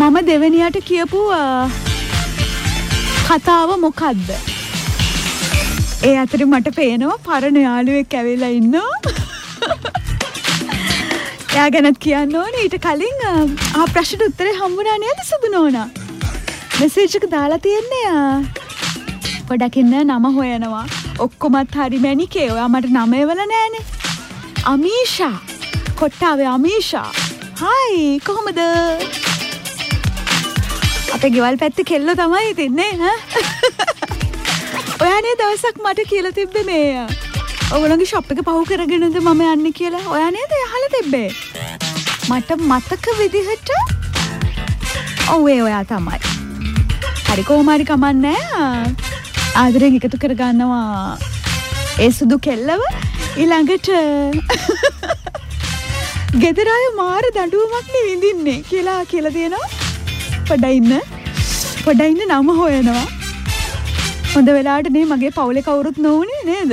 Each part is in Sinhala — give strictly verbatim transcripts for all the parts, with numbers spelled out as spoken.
මම දෙවෙනියට කියපු කතාව මොකද්ද? ඒ අතරේ මට පේනවා පරණ යාළුවෙක් ඇවිල්ලා ඉන්නවා. එයා ගැනත් කියන්න ඕනේ. ඊට කලින් ආ ප්‍රශ්නට උත්තරේ හම්බුණා නේද සුදු නෝනා? මෙසේජ් එක දාලා තියන්නේ. පොඩක් ඉන්න නම හොයනවා. ඔක්කොමත් හරි මැනිකේ. ඔයා මට නම එවල නෑනේ. අමීෂා. කොට්ටාවේ අමීෂා. හායි කොහමද? අපේ ගෙවල් පැත්තේ කෙල්ල තමයි ඉතින්නේ ඈ. ඔයානේ දවසක් මට කියලා තිබ්බේ මේ ඔයගොල්ලෝගේ ෂොප් එක පහු කරගෙනද මම යන්නේ කියලා. ඔයා නේද අහලා තිබ්බේ? මට මතක විදිහට ඔව් ඒ ඔයා තමයි. හරි කොහොම හරි කමන්නේ. ආදරෙන් එකතු කර ගන්නවා ඒ සුදු කෙල්ලව. ඊළඟට ගෙදර අය මාර දඬුවමක් නේ විඳින්නේ කියලා කියලා දෙනවා. පොඩ්ඩක් ඉන්න. පොඩ්ඩක් ඉන්න නම හොයනවා. හොඳ වෙලාවට නේ මගේ පවුලේ කවුරුත් නොවුනේ නේද?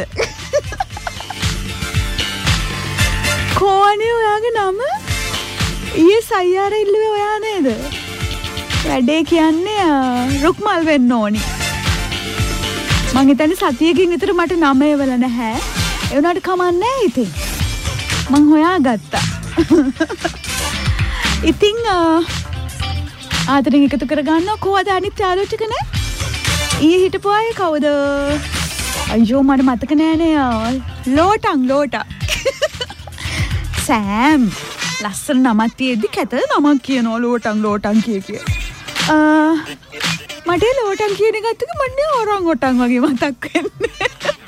කොහොනේ ඔයාගේ නම? ඊයේ සයියාර ඉල්ලුවේ ඔයා නේද? වැඩේ කියන්නේ රුක්මල් වෙන්න ඕනි. මං හිතන්නේ සතියකින් විතර මට නම එවල නැහැ. ඒ වුණාට කමන්නේ ඉතින්. මං හොයාගත්තා. ඉතින් ආදරෙන් එකතු කරගන්නවා. කොහොමද අනිත් යාළුවෝ ටික නේ? ඊයේ හිටපු අය කවුද? අයියෝ මට මතක නෑනේ. ලෝටන් ලෝටා. සෑම්. ලස්සන නමක් තියෙද්දි කැත නමක් කියනවා ලෝටන් ලෝටන් කිය කිය. ආ මට ලෝටන් කියන එකත් එක මන්නේ ඔරන් ඔටන් වගේ මතක් වෙන්නේ.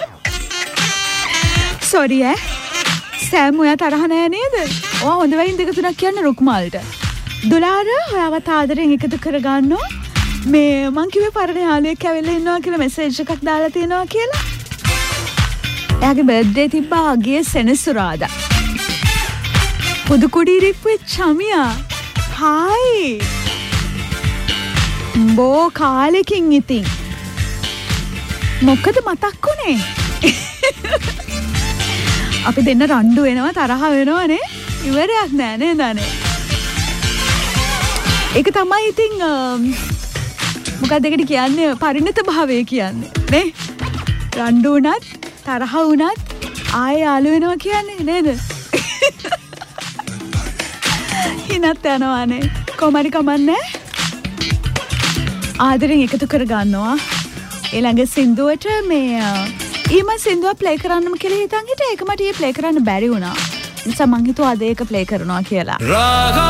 සෝරි ඈ. සෑම් ඔයා තරහ නෑ නේද? ඔයා හොඳ වෙයින් දෙක තුනක් කියන්න රුක්මල්ට. දුලාර ඔයාවත් ආදරෙන් එකතු කරගන්නවා. මේ මං කිව්වේ පරණ යාළුවෙක් ඇවිල්ලා ඉන්නවා කියලා මෙසේජ් එකක් දාලා තියෙනවා කියලා. එයාගේ බර්ත්ඩේ තිබ්බා ගිය සෙනසුරාදා. පුදු කුඩීරිප්පුවේ චමියා. හායි. බෝ කාලෙකින් ඉතින්. මොකද මතක් වුනේ? අපි දෙන්න රණ්ඩු වෙනවා තරහ වෙනවා නේ. ඉවරයක් නෑ නේද නේ. ඒක තමයි ඉතින් මොකක්ද ඒකට කියන්නේ පරිණත භාවය කියන්නේ නේ. රණ්ඩු වුණත් තරහ වුණත් ආයෙ යාළු වෙනවා කියන්නේ නේද? හිනත් යනවානේ. කොහොමරි කමන්නේ. ආදරෙන් එකතු කර ගන්නවා. ඊළඟ සින්දුවට මේ ඊම සින්දුව ප්ලේ කරන්නම කියලා හිතන් හිටියා. ඒක මට ඊ ප්ලේ කරන්න බැරි වුණා. නිසා මං හිතුවා අද ඒක ප්ලේ කරනවා කියලා.